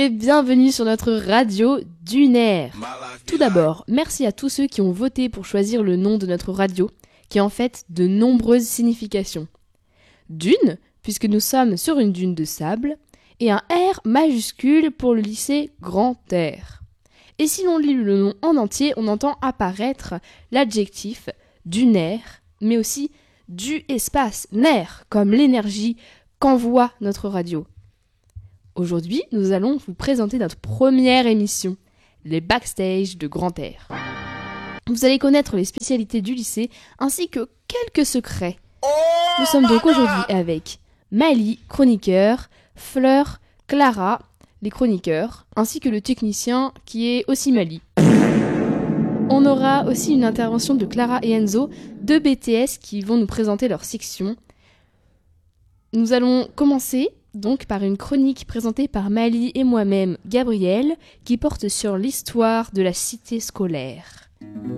et bienvenue sur notre radio Dunaire. Tout d'abord, merci à tous ceux qui ont voté pour choisir le nom de notre radio, qui a en fait de nombreuses significations. Dune, puisque nous sommes sur une dune de sable, et un R majuscule pour le lycée Grand Air. Et si l'on lit le nom en entier, on entend apparaître l'adjectif dunaire, mais aussi du espace naire, comme l'énergie qu'envoie notre radio. Aujourd'hui, nous allons vous présenter notre première émission, les backstage de Grand Air. Vous allez connaître les spécialités du lycée ainsi que quelques secrets. Nous sommes donc aujourd'hui avec Mali, chroniqueur, Fleur, Clara, les chroniqueurs, ainsi que le technicien qui est aussi Mali. On aura aussi une intervention de Clara et Enzo, deux BTS qui vont nous présenter leur section. Nous allons commencer donc par une chronique présentée par Mali et moi-même, Gabriel, qui porte sur l'histoire de la cité scolaire.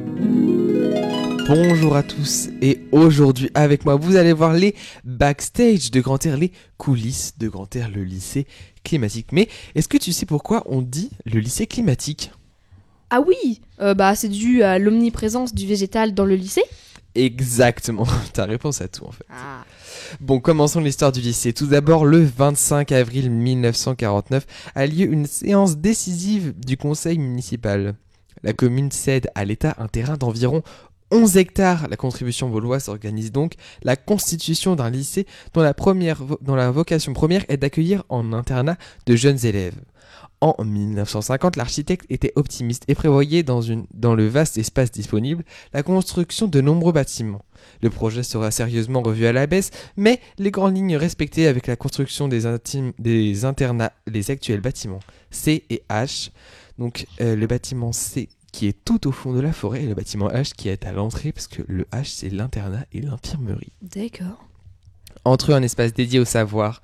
Bonjour à tous, et aujourd'hui avec moi vous allez voir les backstage de Grand Air, les coulisses de Grand Air, le lycée climatique. Mais est-ce que tu sais pourquoi on dit le lycée climatique ? Ah oui, c'est dû à l'omniprésence du végétal dans le lycée ? Exactement, ta réponse à tout en fait. Ah. Bon, commençons l'histoire du lycée. Tout d'abord, le 25 avril 1949 a lieu une séance décisive du conseil municipal. La commune cède à l'État un terrain d'environ 11 hectares. La contribution vaudoise organise donc la constitution d'un lycée dont la vocation première est d'accueillir en internat de jeunes élèves. En 1950, l'architecte était optimiste et prévoyait dans le vaste espace disponible la construction de nombreux bâtiments. Le projet sera sérieusement revu à la baisse, mais les grandes lignes respectées avec la construction des internats, les actuels bâtiments C et H. Donc le bâtiment C qui est tout au fond de la forêt et le bâtiment H qui est à l'entrée parce que le H c'est l'internat et l'infirmerie. D'accord. Entre eux un espace dédié au savoir.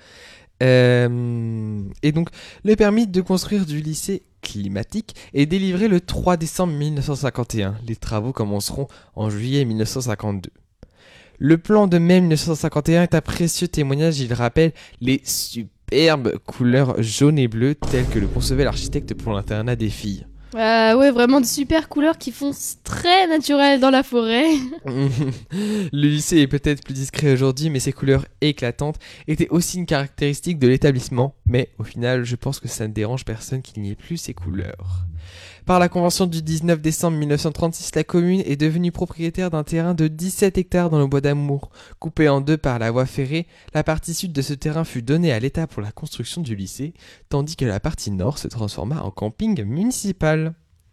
Et donc, le permis de construire du lycée climatique est délivré le 3 décembre 1951. Les travaux commenceront en juillet 1952. Le plan de mai 1951 est un précieux témoignage. Il rappelle les superbes couleurs jaune et bleu telles que le concevait l'architecte pour l'internat des filles. Ouais, vraiment de super couleurs qui font très naturel dans la forêt. Le lycée est peut-être plus discret aujourd'hui, mais ses couleurs éclatantes étaient aussi une caractéristique de l'établissement. Mais au final, je pense que ça ne dérange personne qu'il n'y ait plus ces couleurs. Par la convention du 19 décembre 1936, la commune est devenue propriétaire d'un terrain de 17 hectares dans le bois d'Amour. Coupé en deux par la voie ferrée, la partie sud de ce terrain fut donnée à l'État pour la construction du lycée, tandis que la partie nord se transforma en camping municipal.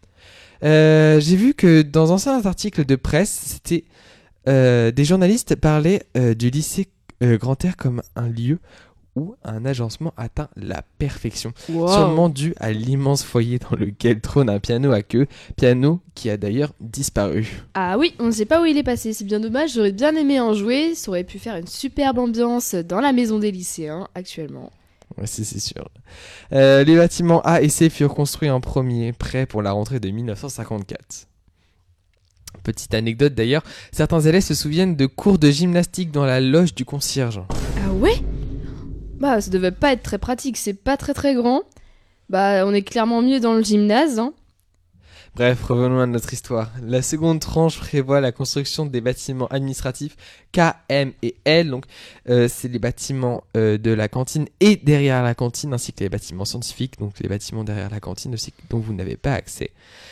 J'ai vu que dans anciens articles de presse, des journalistes parlaient du lycée Grand Air comme un lieu où un agencement atteint la perfection. Wow. Sûrement dû à l'immense foyer dans lequel trône un piano à queue, piano qui a d'ailleurs disparu. Ah oui, on ne sait pas où il est passé, c'est bien dommage, j'aurais bien aimé en jouer, ça aurait pu faire une superbe ambiance dans la maison des lycéens actuellement. Ouais, c'est sûr. Les bâtiments A et C furent construits en premier, prêts pour la rentrée de 1954. Petite anecdote d'ailleurs, certains élèves se souviennent de cours de gymnastique dans la loge du concierge. Ah ouais ? Ça devait pas être très pratique, c'est pas très très grand. On est clairement mieux dans le gymnase, hein. Bref, revenons à notre histoire. La seconde tranche prévoit la construction des bâtiments administratifs K, M et L. Donc, c'est les bâtiments de la cantine et derrière la cantine, ainsi que les bâtiments scientifiques, donc les bâtiments derrière la cantine aussi, dont vous n'avez pas accès.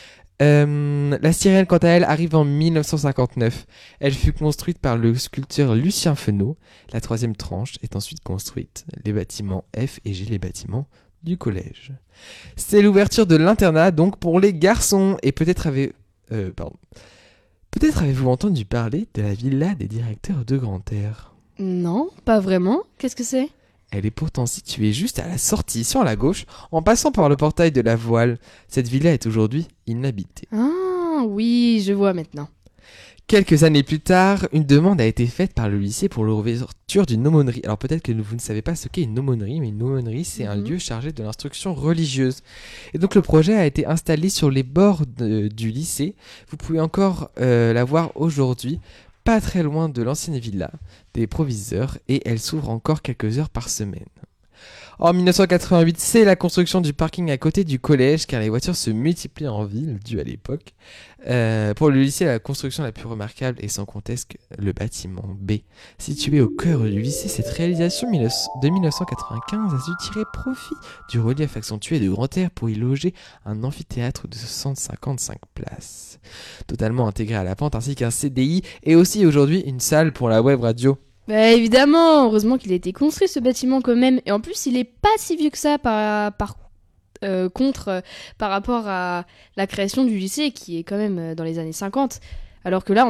La sirène, quant à elle, arrive en 1959. Elle fut construite par le sculpteur Lucien Fenot. La troisième tranche est ensuite construite. Les bâtiments F et G, les bâtiments du collège. C'est l'ouverture de l'internat, donc pour les garçons. Et peut-être avez-vous entendu parler de la villa des directeurs de Grand Air. Non, pas vraiment. Qu'est-ce que c'est ? Elle est pourtant située juste à la sortie, sur la gauche, en passant par le portail de la Voile. Cette villa est aujourd'hui inhabitée. Ah oui, je vois maintenant. Quelques années plus tard, une demande a été faite par le lycée pour l'ouverture d'une aumônerie. Alors peut-être que vous ne savez pas ce qu'est une aumônerie, mais une aumônerie, c'est un lieu chargé de l'instruction religieuse. Et donc le projet a été installé sur les bords du lycée. Vous pouvez encore la voir aujourd'hui, pas très loin de l'ancienne villa des proviseurs, et elle s'ouvre encore quelques heures par semaine. En 1988, c'est la construction du parking à côté du collège, car les voitures se multiplient en ville, dû à l'époque. Pour le lycée, la construction la plus remarquable est sans conteste le bâtiment B. Situé au cœur du lycée, cette réalisation de 1995 a su tirer profit du relief accentué de grand air pour y loger un amphithéâtre de 155 places, totalement intégré à la pente, ainsi qu'un CDI et aussi aujourd'hui une salle pour la web radio. Bah évidemment, heureusement qu'il a été construit ce bâtiment quand même. Et en plus, il est pas si vieux que ça par rapport à la création du lycée qui est quand même dans les années 50. Alors que là,